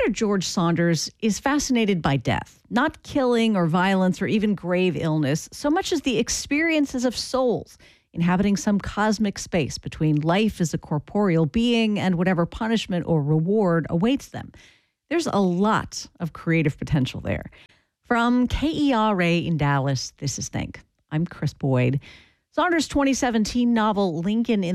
writer George Saunders is fascinated by death, not killing or violence or even grave illness, so much as the experiences of souls inhabiting some cosmic space between life as a corporeal being and whatever punishment or reward awaits them. There's a lot of creative potential there. From KERA in Dallas, this is Think. I'm Chris Boyd. Saunders' 2017 novel Lincoln in